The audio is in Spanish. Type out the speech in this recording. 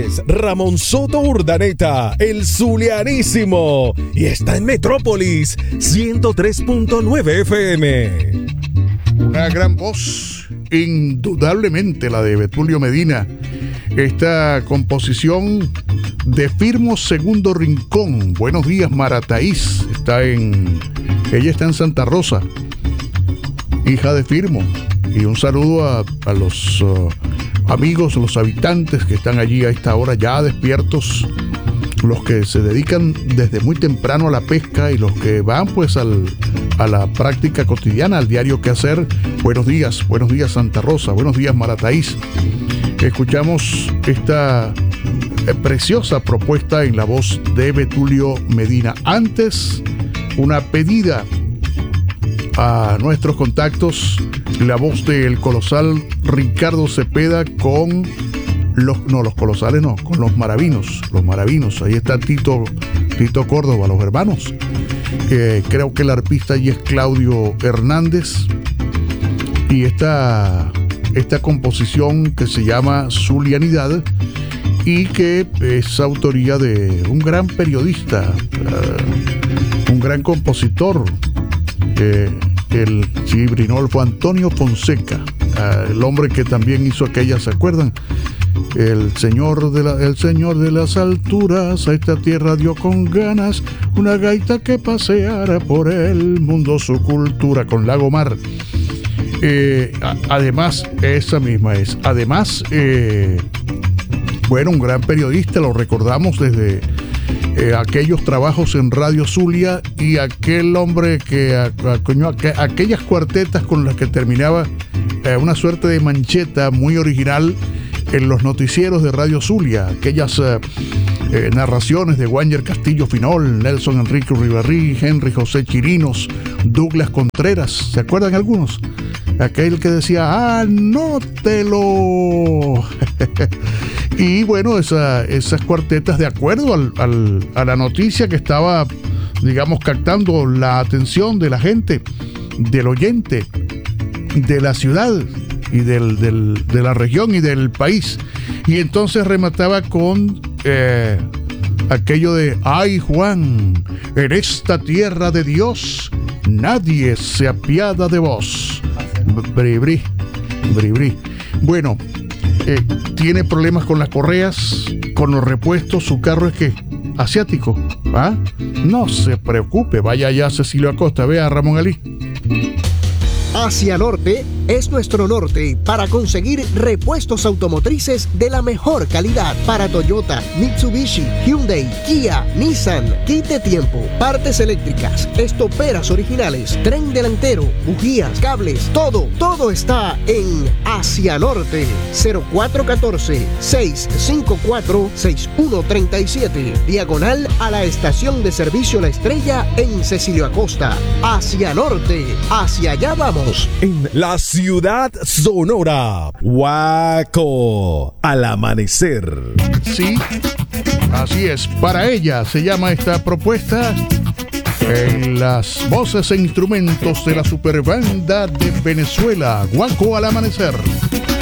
es Ramón Soto Urdaneta, el Zulianísimo, y está en Metrópolis 103.9 FM. Una gran voz, indudablemente la de Betulio Medina. Esta composición de Firmo Segundo Rincón. Buenos días, Marataíz. Ella está en Santa Rosa, hija de Firmo. Y un saludo a los amigos, los habitantes que están allí a esta hora ya despiertos, los que se dedican desde muy temprano a la pesca y los que van pues a la práctica cotidiana, al diario quehacer. Buenos días Santa Rosa, buenos días Marataíz. Escuchamos esta preciosa propuesta en la voz de Betulio Medina. Antes, una pedida a nuestros contactos, la voz del colosal Ricardo Cepeda con los colosales no, con los maravinos. Ahí está Tito Córdoba, los hermanos. Creo que el arpista allí es Claudio Hernández. Y esta composición que se llama Zulianidad y que es autoría de un gran periodista, un gran compositor, el Brinolfo Antonio Fonseca, el hombre que también hizo aquella, ¿se acuerdan? El señor de las alturas a esta tierra dio con ganas una gaita que paseara por el mundo su cultura, con Lago Mar. Además, esa misma es. Además, bueno, un gran periodista, lo recordamos desde aquellos trabajos en Radio Zulia, y aquel hombre que aquellas cuartetas con las que terminaba una suerte de mancheta muy original en los noticieros de Radio Zulia, aquellas narraciones de Guánger Castillo Finol, Nelson Enrique Riverrí, Henry José Chirinos, Douglas Contreras, ¿se acuerdan algunos? Aquel que decía, ¡anótelo! Y bueno, esas cuartetas, de acuerdo a la noticia que estaba, digamos, captando la atención de la gente, del oyente, de la ciudad y de la región y del país. Y entonces remataba con aquello de, ¡ay, Juan! En esta tierra de Dios nadie se apiada de vos. Bribri. Bueno, tiene problemas con las correas, con los repuestos. Su carro es que asiático, ¿ah? No se preocupe, vaya allá a Cecilio Acosta, vea a Ramón Alí. Hacia Norte es nuestro norte para conseguir repuestos automotrices de la mejor calidad para Toyota, Mitsubishi, Hyundai, Kia, Nissan. Quite tiempo, partes eléctricas, estoperas originales, tren delantero, bujías, cables, todo está en Hacia Norte. 0414-654-6137, diagonal a la estación de servicio La Estrella en Cecilio Acosta. Hacia Norte, hacia allá vamos. En la ciudad sonora, Guaco, al amanecer. Sí, así es. Para ella se llama esta propuesta, en las voces e instrumentos de la superbanda de Venezuela, Guaco al amanecer.